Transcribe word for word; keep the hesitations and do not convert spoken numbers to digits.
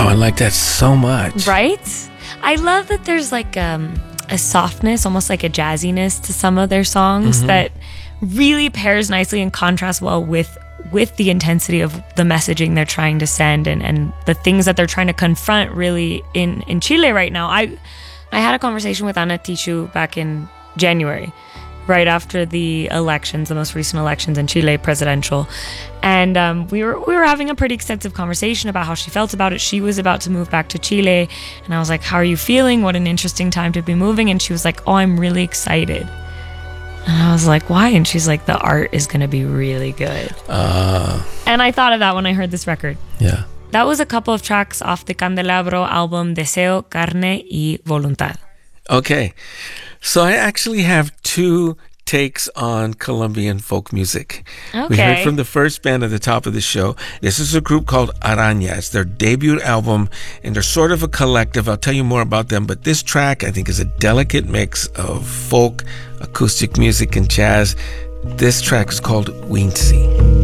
Oh, I like that so much. Right? I love that there's like um, a softness, almost like a jazziness to some of their songs mm-hmm. that really pairs nicely and contrasts well with with the intensity of the messaging they're trying to send and, and the things that they're trying to confront really in, in Chile right now. I I had a conversation with Ana Tijoux back in January, right after the elections, the most recent elections in Chile, presidential. And um, we were we were having a pretty extensive conversation about how she felt about it. She was about to move back to Chile. And I was like, how are you feeling? What an interesting time to be moving. And she was like, oh, I'm really excited. And I was like, why? And she's like, the art is going to be really good. Uh, and I thought of that when I heard this record. Yeah. That was a couple of tracks off the Candelabro album Deseo, Carne y Voluntad. Okay. So I actually have two takes on Colombian folk music. Okay. We heard from the first band at the top of the show. This is a group called Araña. It's their debut album, and they're sort of a collective. I'll tell you more about them, but this track, I think, is a delicate mix of folk, acoustic music, and jazz. This track is called Huintzi.